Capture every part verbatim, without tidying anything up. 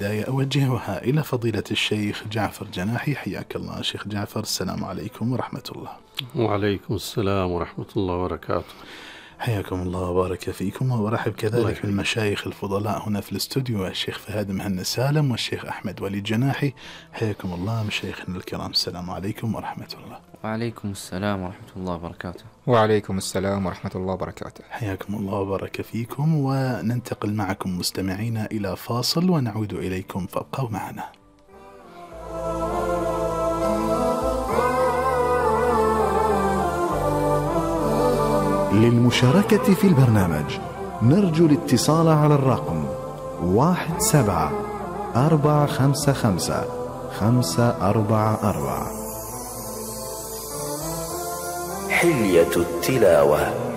البداية أوجهها إلى فضيلة الشيخ جعفر جناحي. حياك الله شيخ جعفر، السلام عليكم ورحمة الله. وعليكم السلام ورحمة الله وبركاته. حياكم الله وبارك فيكم، وأرحب كذلك بالمشايخ الفضلاء هنا في الاستوديو، الشيخ فهد مهنا سالم والشيخ أحمد ولي جناحي. حياكم الله مشايخنا الكرام، السلام عليكم ورحمة الله. وعليكم السلام ورحمة الله وبركاته. وعليكم السلام ورحمة الله وبركاته. حياكم الله وبارك فيكم، وننتقل معكم مستمعينا إلى فاصل ونعود إليكم، فابقوا معنا. للمشاركة في البرنامج نرجو الاتصال على الرقم واحد سبعة أربعة خمسة خمسة خمسة أربعة أربعة. حلية التلاوة.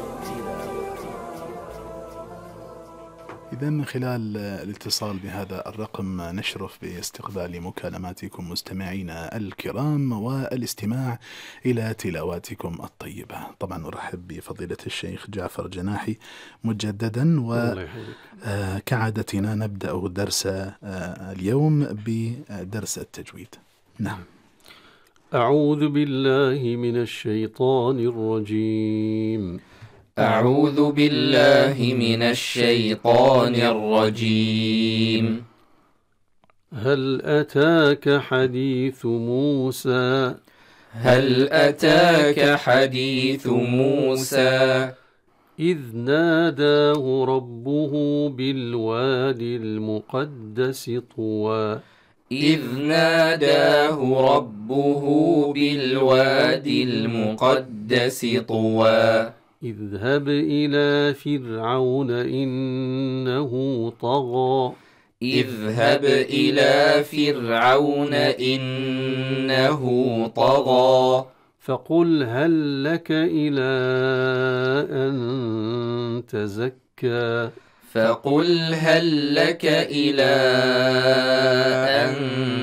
إذا من خلال الاتصال بهذا الرقم نشرف باستقبال مكالماتكم مستمعينا الكرام والاستماع إلى تلاواتكم الطيبة. طبعا أرحب بفضيلة الشيخ جعفر جناحي مجددا، وكعادتنا نبدأ درس اليوم بدرس التجويد. نعم. أعوذ بالله من الشيطان الرجيم. أعوذ بالله من الشيطان الرجيم. هل أتاك حديث موسى؟ هل أتاك حديث موسى؟ إذ ناداه ربه بالوادي المقدس طوى. إذ ناداه ربه بالوادي المقدس طوى. اذهب إلى فرعون إنه طغى. اذهب إلى فرعون إنه طغى. فقل هل لك إلى أن تزكى. فقل هل لك إلى أن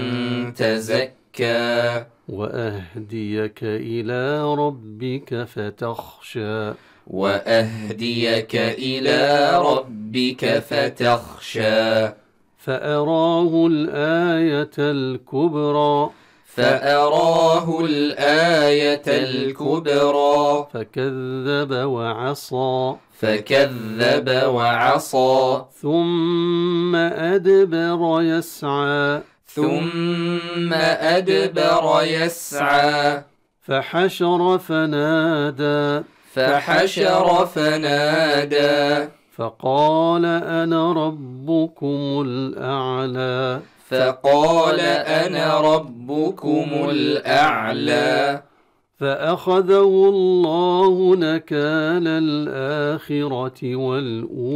تزكى. وأهديك إلى ربك فتخشى. وأهديك إلى ربك فتخشى. فأراه الآية الكبرى. فأراه الآية الكبرى. فكذب وعصى. فكذب وعصى. ثم أدبر يسعى. ثم أدبر يسعى. فحشر فنادى. فحشر فنادى. فقال أنا ربكم الأعلى. فقال أنا ربكم الأعلى. فأخذه الله نكال الآخرة والأولى.